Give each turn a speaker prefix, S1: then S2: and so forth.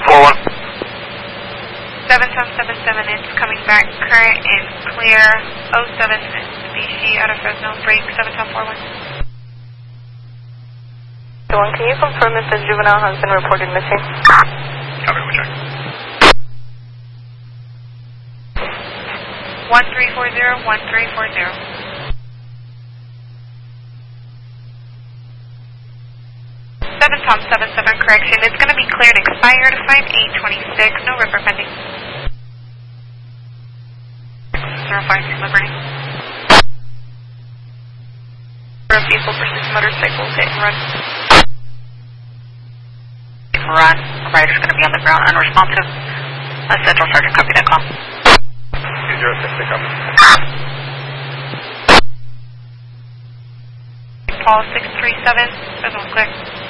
S1: 41.
S2: 777, it's coming back current and clear. 07 Mitsubishi out of Fresno, break 741.
S3: Can you confirm if the juvenile has been reported missing?
S1: Copy, we'll check.
S2: 1340, 1340. 777, correction. It's going to be cleared expired 5826. No river pending. 052 Liberty. Vehicle versus motorcycle hit and run.
S4: Run. Rider's going to be on the ground, unresponsive. Central Sergeant, copy that call.
S1: 206, copy.
S2: Paul 637, Fresno clear.